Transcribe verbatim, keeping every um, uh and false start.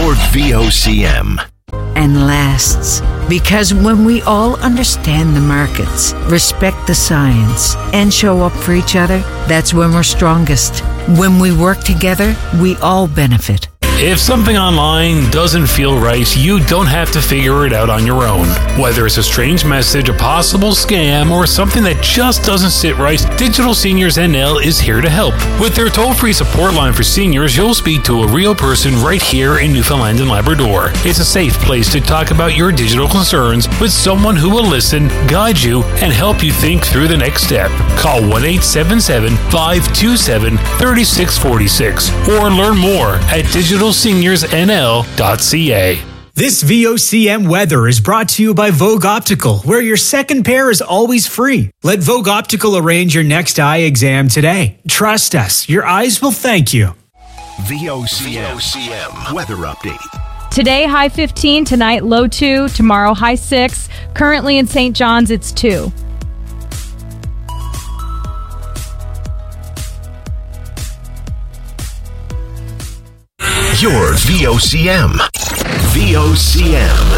your V O C M. And lasts. Because when we all understand the markets, respect the science, and show up for each other, that's when we're strongest. When we work together, we all benefit. If something online doesn't feel right, you don't have to figure it out on your own. Whether it's a strange message, a possible scam, or something that just doesn't sit right, Digital Seniors N L is here to help. With their toll-free support line for seniors, you'll speak to a real person right here in Newfoundland and Labrador. It's a safe place to talk about your digital concerns with someone who will listen, guide you, and help you think through the next step. Call one eight seven seven, five two seven, three six four six or learn more at digital seniors n l dot c a. This V O C M weather is brought to you by Vogue Optical, where your second pair is always free. Let Vogue Optical arrange your next eye exam today. Trust us, your eyes will thank you. V O C M, V O C M weather update. Today, high fifteen, tonight, low two, tomorrow, high six. Currently in Saint John's, it's two. Your V O C M. V O C M.